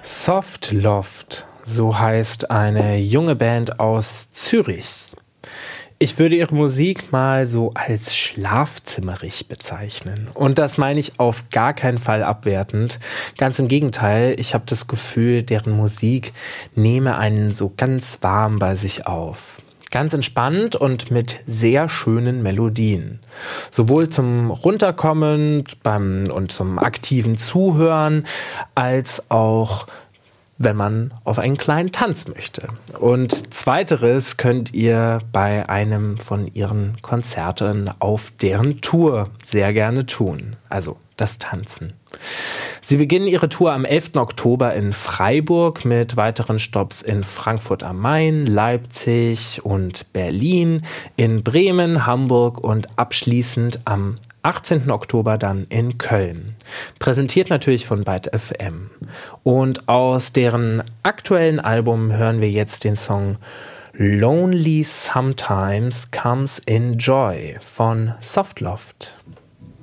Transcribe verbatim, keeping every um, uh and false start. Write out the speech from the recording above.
Soft Loft, so heißt eine junge Band aus Zürich. Ich würde ihre Musik mal so als schlafzimmerig bezeichnen. Und das meine ich auf gar keinen Fall abwertend. Ganz im Gegenteil, ich habe das Gefühl, deren Musik nehme einen so ganz warm bei sich auf. Ganz entspannt und mit sehr schönen Melodien. Sowohl zum Runterkommen beim, und zum aktiven Zuhören, als auch wenn man auf einen kleinen Tanz möchte. Und zweiteres könnt ihr bei einem von ihren Konzerten auf deren Tour sehr gerne tun. Also das Tanzen. Sie beginnen ihre Tour am elften Oktober in Freiburg mit weiteren Stopps in Frankfurt am Main, Leipzig und Berlin, in Bremen, Hamburg und abschließend am achtzehnten Oktober dann in Köln. Präsentiert natürlich von Byte F M. Und aus deren aktuellen Album hören wir jetzt den Song Lonely Sometimes Comes in Joy von Soft Loft.